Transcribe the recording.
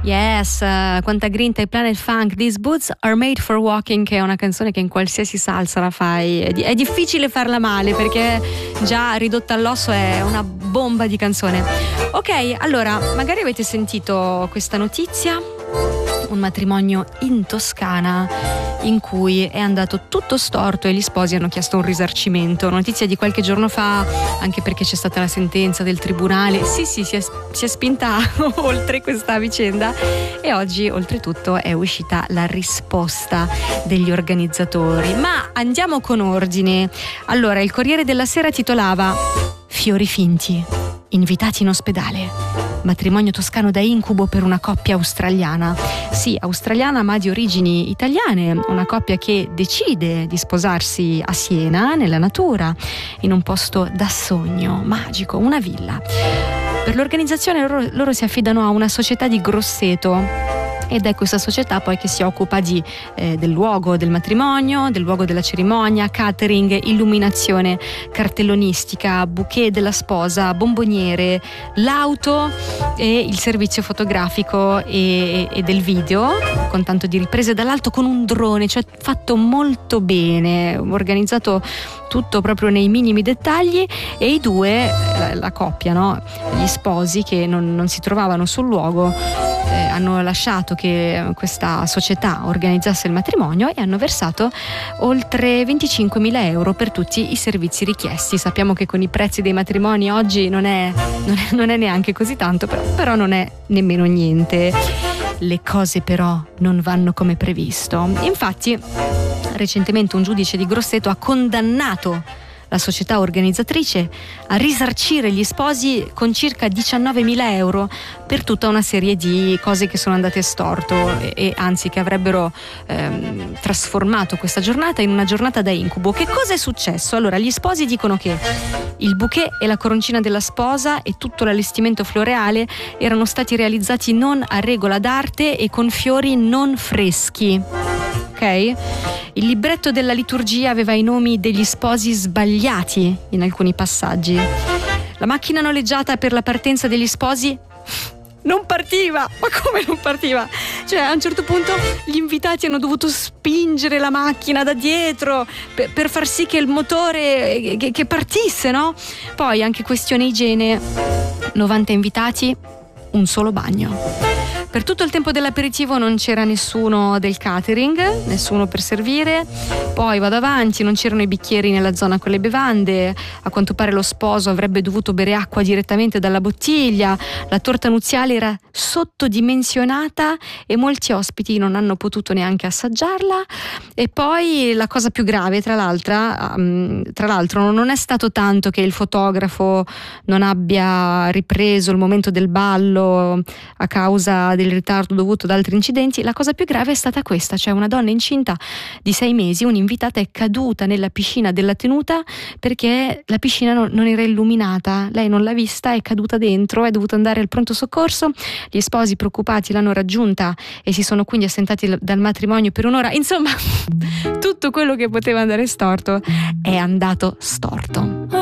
Yes, quanta grinta e Planet Funk. These boots are made for walking, che è una canzone che in qualsiasi salsa la fai. È difficile farla male perché già ridotta all'osso è una bomba di canzone. Ok, allora, magari avete sentito questa notizia. Un matrimonio in Toscana in cui è andato tutto storto e gli sposi hanno chiesto un risarcimento. Notizia di qualche giorno fa, anche perché c'è stata la sentenza del tribunale. Sì, si è spinta oltre questa vicenda e oggi oltretutto è uscita la risposta degli organizzatori. Ma andiamo con ordine. Allora, il Corriere della Sera titolava "Fiori finti, invitati in ospedale. Matrimonio toscano da incubo per una coppia australiana". Sì, australiana ma di origini italiane, una coppia che decide di sposarsi a Siena, nella natura, in un posto da sogno, magico, una villa. Per l'organizzazione loro si affidano a una società di Grosseto. Ed è questa società poi che si occupa del luogo del matrimonio, del luogo della cerimonia, catering, illuminazione, cartellonistica, bouquet della sposa, bomboniere, l'auto e il servizio fotografico e del video, con tanto di riprese dall'alto con un drone, cioè fatto molto bene, organizzato tutto proprio nei minimi dettagli. E i due, la coppia, no? Gli sposi che non si trovavano sul luogo, hanno lasciato che questa società organizzasse il matrimonio e hanno versato oltre 25.000 euro per tutti i servizi richiesti. Sappiamo che con i prezzi dei matrimoni oggi non è neanche così tanto, però non è nemmeno niente. Le cose però non vanno come previsto. Infatti, recentemente un giudice di Grosseto ha condannato la società organizzatrice a risarcire gli sposi con circa 19.000 euro per tutta una serie di cose che sono andate storto e anzi che avrebbero trasformato questa giornata in una giornata da incubo. Che cosa è successo? Allora, gli sposi dicono che il bouquet e la coroncina della sposa e tutto l'allestimento floreale erano stati realizzati non a regola d'arte e con fiori non freschi. Ok? Il libretto della liturgia aveva i nomi degli sposi sbagliati in alcuni passaggi. La macchina noleggiata per la partenza degli sposi non partiva. Ma come non partiva? Cioè, a un certo punto gli invitati hanno dovuto spingere la macchina da dietro per far sì che il motore che partisse, no? Poi anche questione igiene: 90 invitati, un solo bagno. Per tutto il tempo dell'aperitivo non c'era nessuno del catering, nessuno per servire. Poi vado avanti, non c'erano i bicchieri nella zona con le bevande. A quanto pare lo sposo avrebbe dovuto bere acqua direttamente dalla bottiglia. La torta nuziale era sottodimensionata e molti ospiti non hanno potuto neanche assaggiarla. E poi la cosa più grave, tra l'altro, non è stato tanto che il fotografo non abbia ripreso il momento del ballo a causa del ritardo dovuto ad altri incidenti. La cosa più grave è stata questa, cioè una donna incinta di 6 mesi, un'invitata, è caduta nella piscina della tenuta perché la piscina non era illuminata. Lei non l'ha vista, è caduta dentro, è dovuta andare al pronto soccorso. Gli sposi preoccupati l'hanno raggiunta e si sono quindi assentati dal matrimonio per un'ora. Insomma, tutto quello che poteva andare storto è andato storto.